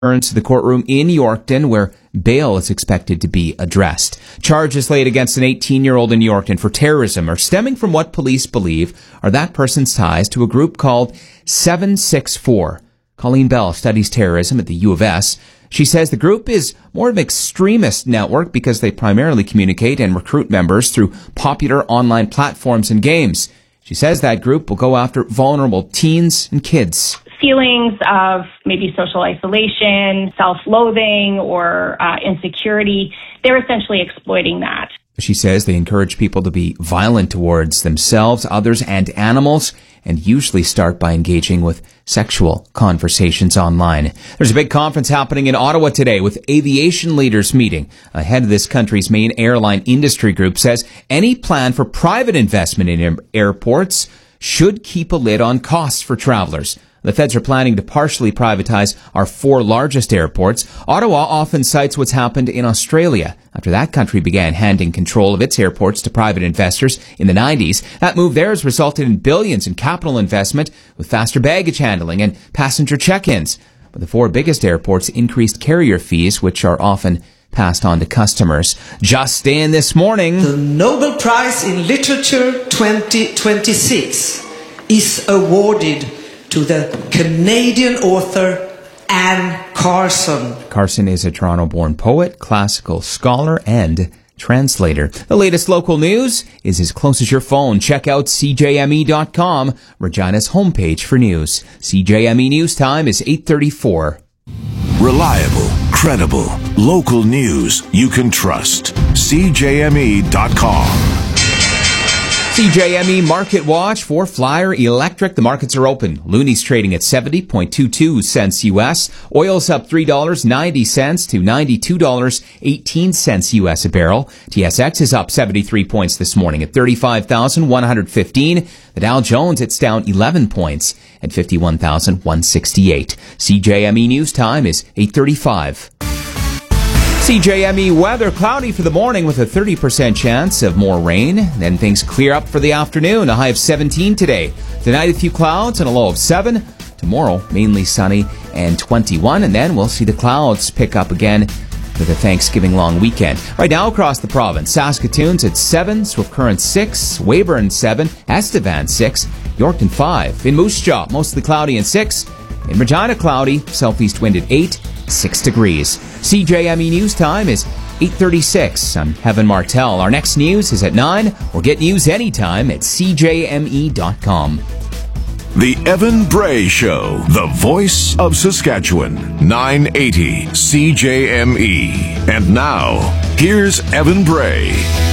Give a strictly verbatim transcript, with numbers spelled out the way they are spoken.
returns to the courtroom in Yorkton, where bail is expected to be addressed. Charges laid against an eighteen-year-old in Yorkton for terrorism are stemming from what police believe are that person's ties to a group called seven six four. Colleen Bell studies terrorism at the U of S. She says the group is more of an extremist network because they primarily communicate and recruit members through popular online platforms and games. She says that group will go after vulnerable teens and kids. Feelings of maybe social isolation, self-loathing, or uh, insecurity, they're essentially exploiting that. She says they encourage people to be violent towards themselves, others, and animals, and usually start by engaging with sexual conversations online. There's a big conference happening in Ottawa today with aviation leaders meeting. Ahead of this country's main airline industry group says any plan for private investment in airports should keep a lid on costs for travelers. The feds are planning to partially privatize our four largest airports. Ottawa often cites what's happened in Australia after that country began handing control of its airports to private investors in the nineties. That move there has resulted in billions in capital investment with faster baggage handling and passenger check-ins. But the four biggest airports increased carrier fees, which are often passed on to customers. Just in this morning, the Nobel Prize in Literature twenty twenty-six is awarded to the Canadian author Anne Carson. Carson is a Toronto-born poet, classical scholar, and translator. The latest local news is as close as your phone. Check out C J M E dot com, Regina's homepage for news. C J M E News Time is eight thirty-four. Reliable, credible, local news you can trust. C J M E dot com. C J M E Market Watch for Flyer Electric. The markets are open. Looney's trading at seventy point two two cents U S. Oil's up three dollars and ninety cents to ninety-two dollars and eighteen cents U S a barrel. T S X is up seventy-three points this morning at thirty-five thousand one hundred fifteen. The Dow Jones, it's down eleven points at fifty-one thousand one hundred sixty-eight. C J M E News Time is eight thirty-five. C J M E weather, cloudy for the morning with a thirty percent chance of more rain. Then things clear up for the afternoon. A high of seventeen today. Tonight a few clouds and a low of seven. Tomorrow mainly sunny and twenty-one. And then we'll see the clouds pick up again for the Thanksgiving long weekend. Right now across the province, Saskatoon's at seven, Swift Current six, Weyburn seven, Estevan six, Yorkton five. In Moose Jaw, mostly cloudy and six. In Regina, cloudy, southeast wind at eight, six degrees. C J M E News Time is eight thirty-six. I'm Heaven Martell. Our next news is at nine, or get news anytime at C J M E dot com. The Evan Bray Show, the voice of Saskatchewan, nine eighty C J M E. And now, here's Evan Bray.